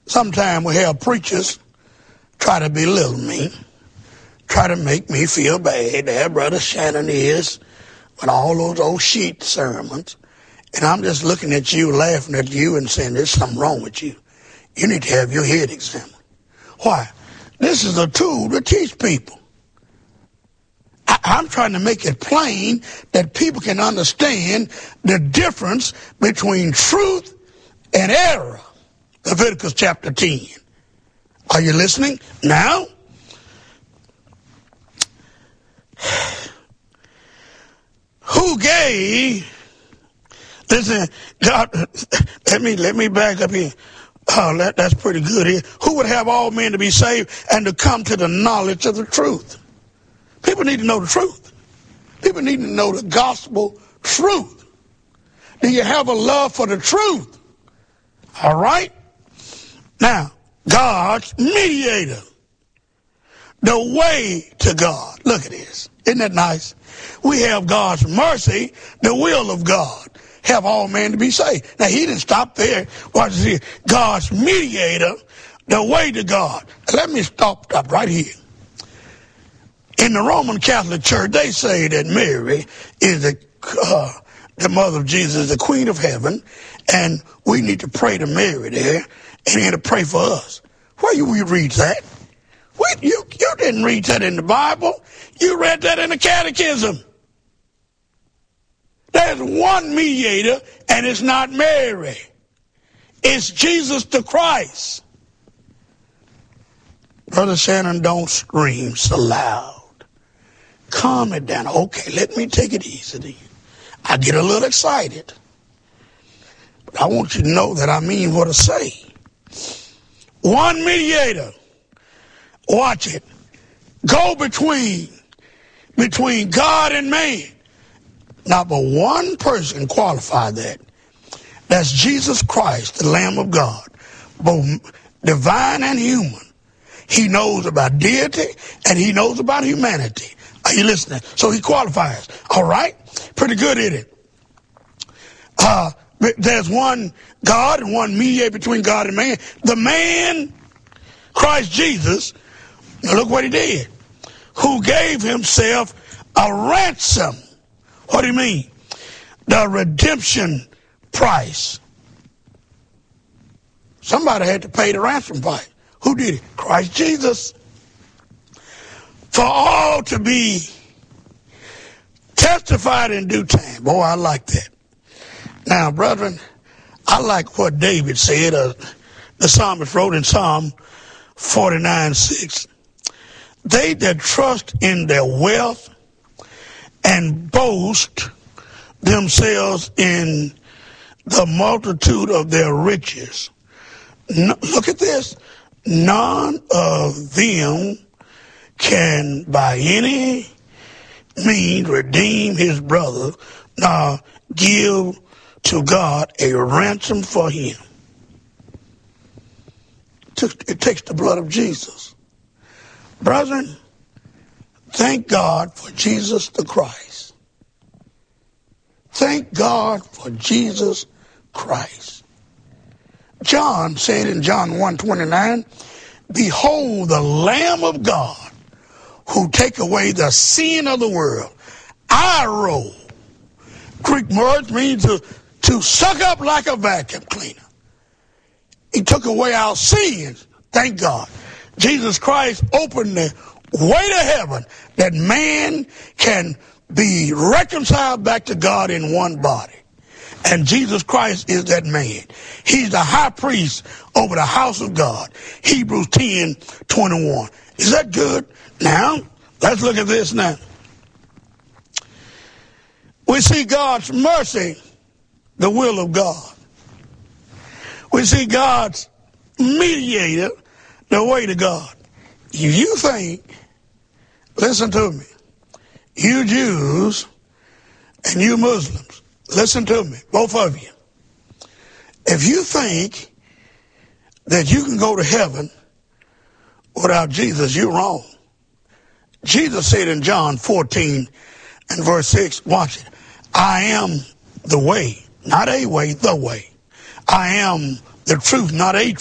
Sometimes we have preachers try to belittle me, try to make me feel bad. There Brother Shannon is with all those old sheet sermons. And I'm just looking at you, laughing at you and saying there's something wrong with you. You need to have your head examined. Why? This is a tool to teach people. I'm trying to make it plain that people can understand the difference between truth and error. Leviticus chapter 10. Are you listening? Now, who gave, listen, God, let me back up here. Oh, that's pretty good here. Who would have all men to be saved and to come to the knowledge of the truth? People need to know the truth. People need to know the gospel truth. Do you have a love for the truth? All right? Now, God's mediator. The way to God. Look at this. Isn't that nice? We have God's mercy, the will of God. Have all men to be saved. Now, he didn't stop there. Watch this here. God's mediator, the way to God. Let me stop right here. In the Roman Catholic Church, they say that Mary is the mother of Jesus, the queen of heaven, and we need to pray to Mary there, and then to pray for us. Where you read that? You didn't read that in the Bible. You read that in the Catechism. There's one mediator, and it's not Mary. It's Jesus the Christ. Brother Shannon, don't scream so loud. Calm it down. Okay, let me take it easy then. I get a little excited. But I want you to know that I mean what I say. One mediator. Watch it. Go between God and man. Not but one person qualified that. That's Jesus Christ, the Lamb of God, both divine and human. He knows about deity and he knows about humanity. Are you listening? So he qualifies. All right? Pretty good in it. There's one God and one mediator between God and man. The man, Christ Jesus, now look what he did. Who gave himself a ransom. What do you mean? The redemption price. Somebody had to pay the ransom price. Who did it? Christ Jesus. For all to be testified in due time. Boy, I like that. Now, brethren, I like what David said. The psalmist wrote in Psalm 49:6. They that trust in their wealth and boast themselves in the multitude of their riches. Look at this. None of them can by any means redeem his brother, nor give to God a ransom for him. It takes the blood of Jesus. Brethren, thank God for Jesus the Christ. Thank God for Jesus Christ. John said in John 1:29, behold the Lamb of God who take away the sin of the world. Airo. Greek word means to suck up like a vacuum cleaner. He took away our sins. Thank God. Jesus Christ opened the way to heaven that man can be reconciled back to God in one body. And Jesus Christ is that man. He's the high priest over the house of God. Hebrews 10:21. Is that good? Now, let's look at this now. We see God's mercy, the will of God. We see God's mediator, the way to God. If you think, listen to me, you Jews and you Muslims, listen to me, both of you. If you think that you can go to heaven without Jesus, you're wrong. Jesus said in John 14:6, watch it, I am the way, not a way, the way. I am the truth, not a